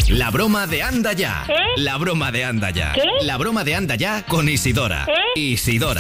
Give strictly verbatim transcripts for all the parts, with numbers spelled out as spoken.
La broma de Anda Ya. ¿Eh? La broma de Anda Ya. ¿Qué? La broma de Anda Ya con Isidora. ¿Eh? Isidora.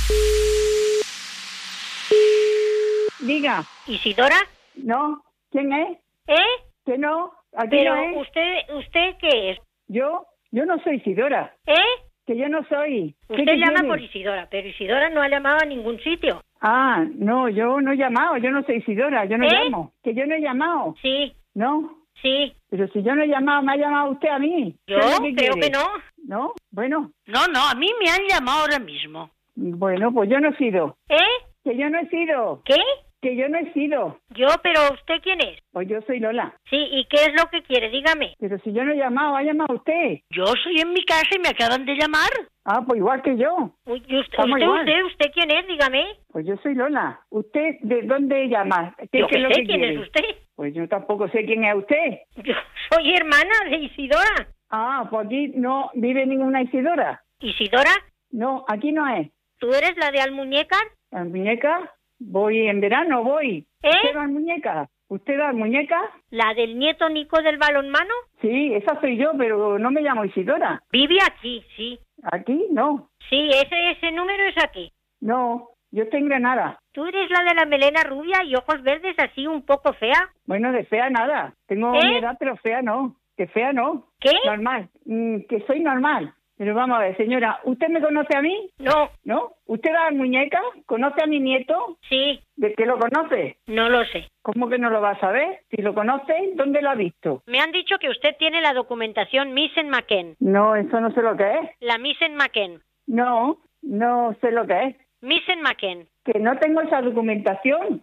Diga. ¿Isidora? No. ¿Quién es? ¿Eh? Que no. Aquí Pero no es. usted, ¿usted qué es? Yo, yo no soy Isidora. ¿Eh? Que yo no soy. ¿Qué Usted te llama quiere? por Isidora, pero Isidora no ha llamado a ningún sitio. Ah, no, yo no he llamado. Yo no soy Isidora. Yo no ¿Eh? llamo. Que yo no he llamado. Sí, No. sí. Pero si yo no he llamado, me ha llamado usted a mí. Yo ¿Qué es lo que creo quiere? que no. ¿No? Bueno. No, no, a mí me han llamado ahora mismo. Bueno, pues yo no he sido. ¿Eh? Que yo no he sido. ¿Qué? Que yo no he sido. Yo, pero ¿usted quién es? Pues yo soy Lola. Sí, ¿y qué es lo que quiere? Dígame. Pero si yo no he llamado, ha llamado usted. Yo soy en mi casa y me acaban de llamar. Ah, pues igual que yo. Uy, ¿y usted, Estamos usted, igual. usted, usted quién es? Dígame. Pues yo soy Lola. ¿Usted de dónde llama? ¿Qué, Yo qué que es lo sé que quién quiere? es usted. Pues yo tampoco sé quién es usted. Yo soy hermana de Isidora. Ah, pues aquí no vive ninguna Isidora. ¿Isidora? No, aquí no es. ¿Tú eres la de Almuñécar? ¿Las muñecas? Voy en verano, voy. ¿Eh? ¿Usted va muñecas? ¿Usted va muñecas? ¿La del nieto Nico del balonmano? Sí, esa soy yo, pero no me llamo Isidora. Vive aquí, sí. ¿Aquí? No. Sí, ese, ese número es aquí. No, yo estoy en Granada. ¿Tú eres la de la melena rubia y ojos verdes así un poco fea? Bueno, de fea nada. Tengo ¿Eh? mi edad, pero fea no. Que fea no. ¿Qué? Normal. Mm, que soy normal. Pero vamos a ver, señora, ¿usted me conoce a mí? No, ¿No? ¿Usted va a muñeca? ¿Conoce a mi nieto? sí, ¿De qué lo conoce? no lo sé. ¿Cómo que no lo va a saber? Si lo conoce, ¿dónde lo ha visto? Me han dicho que usted tiene la documentación Missen McKen. No, eso no sé lo que es. La Missen McKen. No, no sé lo que es. Missen McKen. Que no tengo esa documentación.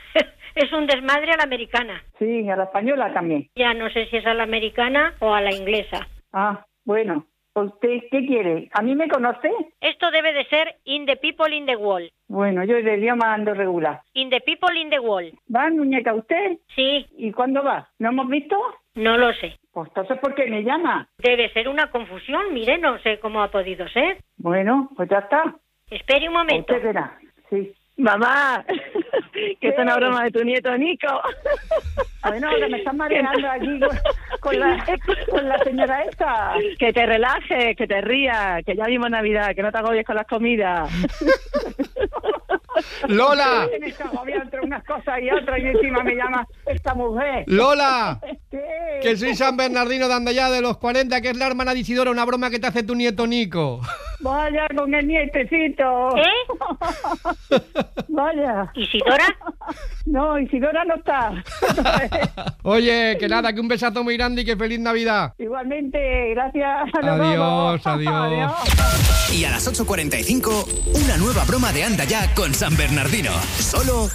Es un desmadre a la americana. Sí, a la española también. Ya no sé si es a la americana o a la inglesa. Ah, bueno. ¿Usted qué quiere? ¿A mí me conoce? Esto debe de ser In the People in the Wall. Bueno, yo de idioma ando regular. In the People in the Wall. ¿Va, muñeca, usted? Sí, ¿Y cuándo va? ¿No hemos visto? no lo sé. Pues entonces, ¿por qué me llama? Debe ser una confusión, mire, no sé cómo ha podido ser. Bueno, pues ya está. Espere un momento. Usted verá. Sí. Mamá, que es una ¿Qué? broma de tu nieto Nico. Bueno, ahora me están mareando allí con, con, la, con la señora esta. Que te relajes, que te rías, que ya vimos Navidad, que no te agobies con las comidas. ¡Lola! Me está agobiando entre unas cosas y otras y encima me llama esta mujer. ¡Lola! ¿Qué? Que soy San Bernardino de Andayá de los cuarenta, que es la hermana de Isidora, una broma que te hace tu nieto Nico. Vaya con el nietecito. ¿Eh? Vaya. ¿Isidora? No, Isidora no está. Oye, que nada, que un besazo muy grande y que feliz Navidad. Igualmente, gracias. Nos Adiós, vemos. adiós. Y a las ocho cuarenta y cinco, una nueva broma de Anda Ya con San Bernardino. Solo